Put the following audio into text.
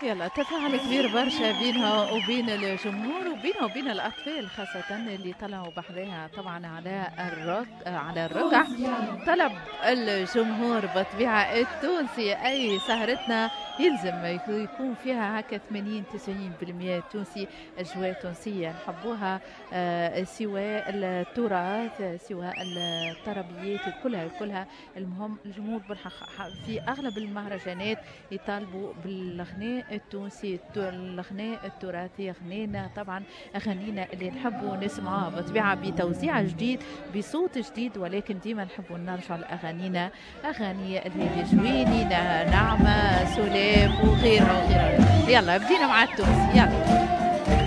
يلا تفاعل كبير برشا بينها وبين الجمهور وبينها وبين الأطفال خاصة اللي طلعوا بحذاها طبعا على الركع. طلب الجمهور بالطبيعة التونسي أي سهرتنا يلزم يكون فيها هكا 80-90% تونسي، أجواء تونسية نحبوها، سواء التراث سواء الطربيات كلها. المهم الجمهور في أغلب المهرجانات يطالبوا بالغناء التونسي، الغناء التراثي، غنينا طبعا أغانينا اللي نحبوا نسمعها بطبيعة بتوزيع جديد بصوت جديد، ولكن ديما نحبوا نرجع لأغانينا، أغاني اللي جويني، نعمة، سلام وغيرها. يلا بدينا مع التونسي، يلا.